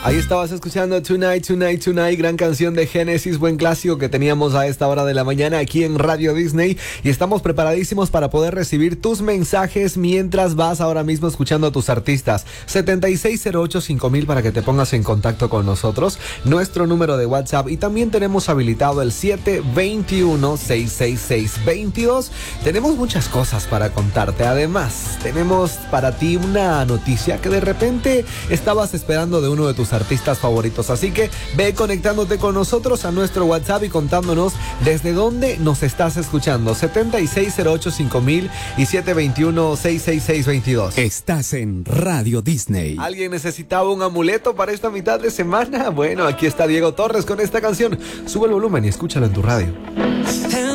Ahí estabas escuchando Tonight, Tonight, Tonight, gran canción de Genesis, buen clásico que teníamos a esta hora de la mañana aquí en Radio Disney, y estamos preparadísimos para poder recibir tus mensajes mientras vas ahora mismo escuchando a tus artistas. 76085000 para que te pongas en contacto con nosotros, nuestro número de WhatsApp, y también tenemos habilitado el 721-666-22. Tenemos muchas cosas para contarte, además tenemos para ti una noticia que de repente estabas esperando de uno de tus artistas favoritos, así que ve conectándote con nosotros a nuestro WhatsApp y contándonos desde dónde nos estás escuchando. 76085000 y 721-666-22. Estás en Radio Disney. ¿Alguien necesitaba un amuleto para esta mitad de semana? Bueno, aquí está Diego Torres con esta canción. Sube el volumen y escúchalo en tu radio.